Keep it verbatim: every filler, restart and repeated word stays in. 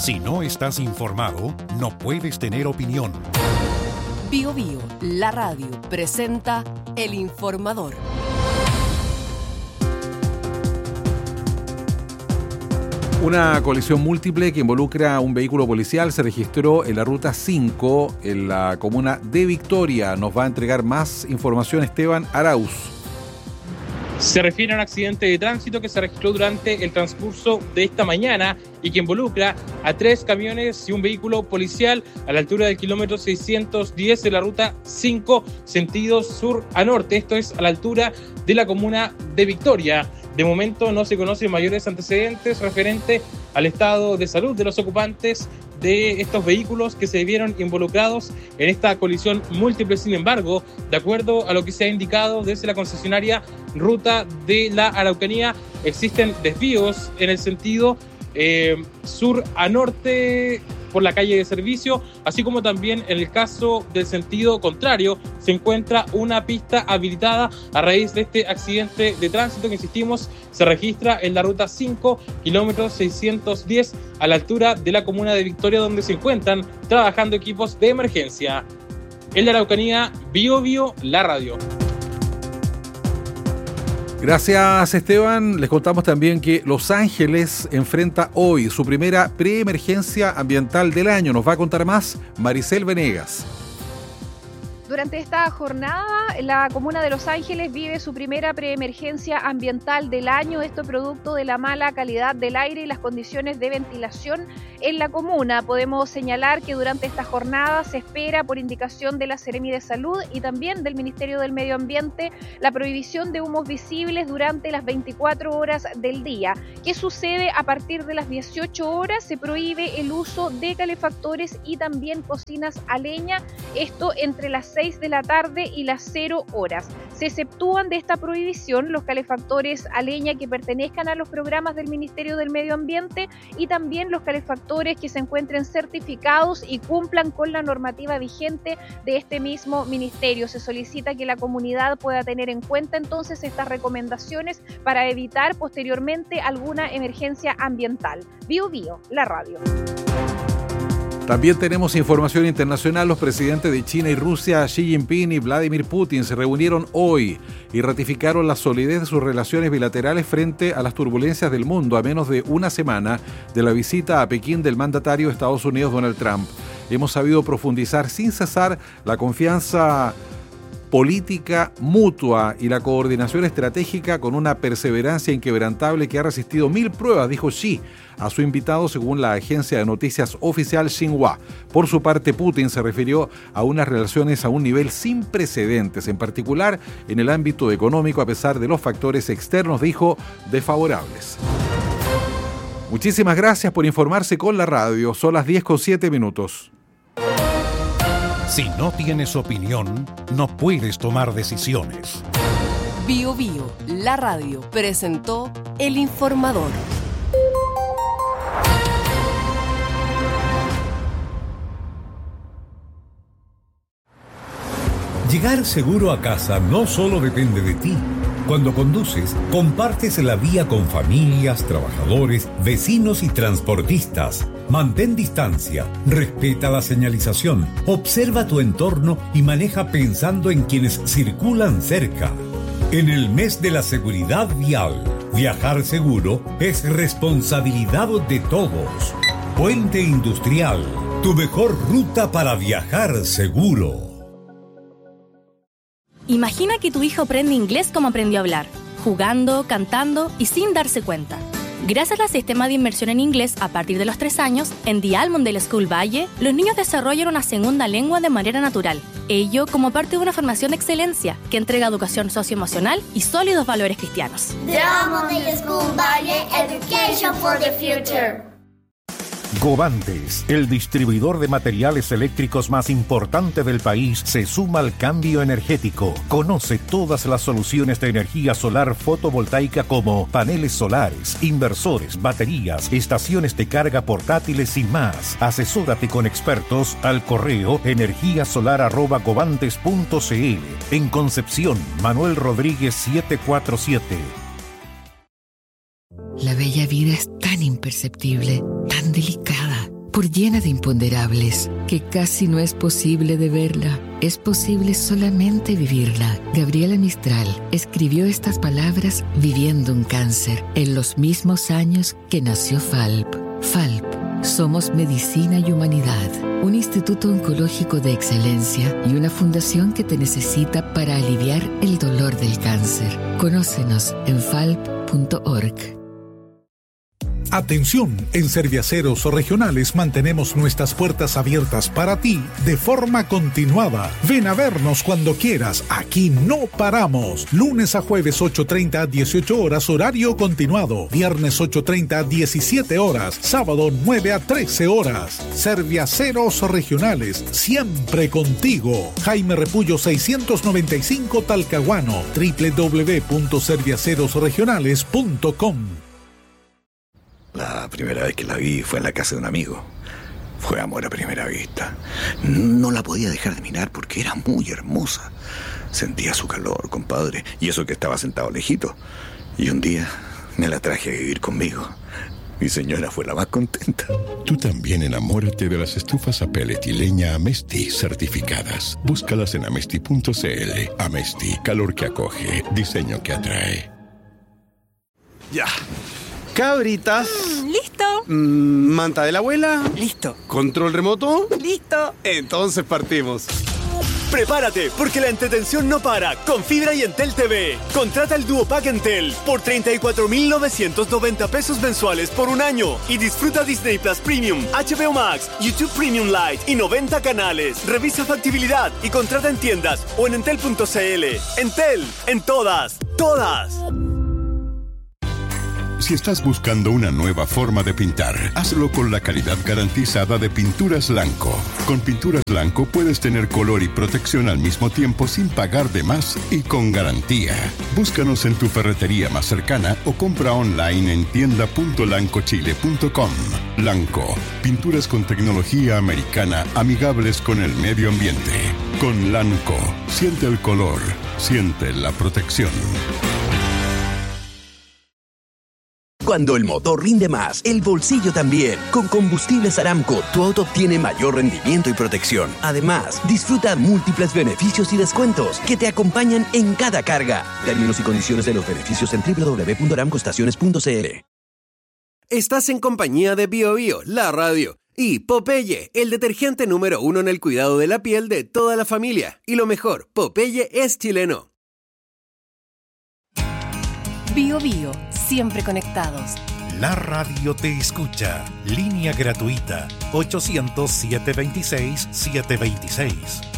Si no estás informado, no puedes tener opinión. Bio Bio, la radio, presenta El Informador. Una colisión múltiple que involucra a un vehículo policial se registró en la ruta cinco, en la comuna de Victoria. Nos va a entregar más información Esteban Arauz. Se refiere a un accidente de tránsito que se registró durante el transcurso de esta mañana y que involucra a tres camiones y un vehículo policial a la altura del kilómetro seiscientos diez de la ruta cinco, sentido sur a norte. Esto es a la altura de la comuna de Victoria. De momento no se conocen mayores antecedentes referente al estado de salud de los ocupantes de estos vehículos que se vieron involucrados en esta colisión múltiple. Sin embargo, de acuerdo a lo que se ha indicado desde la concesionaria Ruta de la Araucanía, existen desvíos en el sentido eh, sur a norte por la calle de servicio, así como también en el caso del sentido contrario se encuentra una pista habilitada a raíz de este accidente de tránsito que, insistimos, se registra en la ruta cinco, kilómetro seiscientos diez, a la altura de la comuna de Victoria, donde se encuentran trabajando equipos de emergencia. En la Araucanía, Bio Bio, la radio. Gracias, Esteban. Les contamos también que Los Ángeles enfrenta hoy su primera preemergencia ambiental del año. Nos va a contar más Maricel Venegas. Durante esta jornada, la comuna de Los Ángeles vive su primera preemergencia ambiental del año. Esto producto de la mala calidad del aire y las condiciones de ventilación en la comuna. Podemos señalar que durante esta jornada se espera, por indicación de la Seremi de Salud y también del Ministerio del Medio Ambiente, la prohibición de humos visibles durante las veinticuatro horas del día. ¿Qué sucede? A partir de las dieciocho horas se prohíbe el uso de calefactores y también cocinas a leña. Esto entre las seis de la tarde y las cero horas. Se exceptúan de esta prohibición los calefactores a leña que pertenezcan a los programas del Ministerio del Medio Ambiente y también los calefactores que se encuentren certificados y cumplan con la normativa vigente de este mismo ministerio. Se solicita que la comunidad pueda tener en cuenta entonces estas recomendaciones para evitar posteriormente alguna emergencia ambiental. Bio Bio, la radio. También tenemos información internacional. Los presidentes de China y Rusia, Xi Jinping y Vladimir Putin, se reunieron hoy y ratificaron la solidez de sus relaciones bilaterales frente a las turbulencias del mundo a menos de una semana de la visita a Pekín del mandatario de Estados Unidos, Donald Trump. Hemos sabido profundizar sin cesar la confianza política mutua y la coordinación estratégica con una perseverancia inquebrantable que ha resistido mil pruebas, dijo Xi a su invitado, según la agencia de noticias oficial Xinhua. Por su parte, Putin se refirió a unas relaciones a un nivel sin precedentes, en particular en el ámbito económico, a pesar de los factores externos, dijo, desfavorables. Muchísimas gracias por informarse con la radio. Son las diez con siete minutos. Si no tienes opinión, no puedes tomar decisiones. Bio Bio, la radio, presentó El Informador. Llegar seguro a casa no solo depende de ti. Cuando conduces, compartes la vía con familias, trabajadores, vecinos y transportistas. Mantén distancia, respeta la señalización, observa tu entorno y maneja pensando en quienes circulan cerca. En el mes de la seguridad vial, viajar seguro es responsabilidad de todos. Puente Industrial, tu mejor ruta para viajar seguro. Imagina que tu hijo aprende inglés como aprendió a hablar, jugando, cantando y sin darse cuenta. Gracias al sistema de inmersión en inglés a partir de los tres años, en The Almondale School Valle, los niños desarrollan una segunda lengua de manera natural. Ello como parte de una formación de excelencia que entrega educación socioemocional y sólidos valores cristianos. The Almondale School Valle, Education for the Future. Govantes, el distribuidor de materiales eléctricos más importante del país, se suma al cambio energético. Conoce todas las soluciones de energía solar fotovoltaica como paneles solares, inversores, baterías, estaciones de carga portátiles y más. Asesórate con expertos al correo energía solar arroba govantes punto c l. En Concepción, Manuel Rodríguez setecientos cuarenta y siete. La bella vida es tan imperceptible, tan delicada. por llena de imponderables, que casi no es posible de verla. Es posible solamente vivirla. Gabriela Mistral escribió estas palabras viviendo un cáncer en los mismos años que nació F A L P. F A L P. Somos Medicina y Humanidad, un instituto oncológico de excelencia y una fundación que te necesita para aliviar el dolor del cáncer. Conócenos en falp punto org. Atención, en Serviaceros Regionales mantenemos nuestras puertas abiertas para ti de forma continuada. Ven a vernos cuando quieras, aquí no paramos. Lunes a jueves ocho treinta a dieciocho horas, horario continuado. Viernes ocho treinta a diecisiete horas, sábado nueve a trece horas. Serviaceros Regionales, siempre contigo. Jaime Repullo seiscientos noventa y cinco Talcahuano, doble u doble u doble u punto serviaceros regionales punto com. La primera vez que la vi fue en la casa de un amigo. Fue amor a primera vista. No la podía dejar de mirar porque era muy hermosa. Sentía su calor, compadre, y eso que estaba sentado lejito. Y un día me la traje a vivir conmigo. Mi señora fue la más contenta. Tú también enamórate de las estufas a pellet y leña Amesti certificadas. Búscalas en amesti punto cl. Amesti, calor que acoge, diseño que atrae. Ya. Cabritas. Mm, listo. Mm, manta de la abuela. Listo. Control remoto. Listo. Entonces partimos. Prepárate, porque la entretención no para con Fibra y Entel T V. Contrata el Duopack Entel por treinta y cuatro mil novecientos noventa pesos mensuales por un año y disfruta Disney Plus Premium, H B O Max, YouTube Premium Lite y noventa canales. Revisa factibilidad y contrata en tiendas o en entel punto cl. Entel, en todas, todas. Si estás buscando una nueva forma de pintar, hazlo con la calidad garantizada de Pinturas Lanco. Con Pinturas Lanco puedes tener color y protección al mismo tiempo sin pagar de más y con garantía. Búscanos en tu ferretería más cercana o compra online en tienda punto lanco chile punto com. Lanco, pinturas con tecnología americana amigables con el medio ambiente. Con Lanco, siente el color, siente la protección. Cuando el motor rinde más, el bolsillo también. Con Combustibles Aramco, tu auto obtiene mayor rendimiento y protección. Además, disfruta múltiples beneficios y descuentos que te acompañan en cada carga. Términos y condiciones de los beneficios en doble u doble u doble u punto aramco estaciones punto cl. Estás en compañía de Bio Bio, la radio, y Popeye, el detergente número uno en el cuidado de la piel de toda la familia. Y lo mejor, Popeye es chileno. Bio Bio, siempre conectados. La radio te escucha. Línea gratuita ochocientos, setecientos veintiséis, setecientos veintiséis.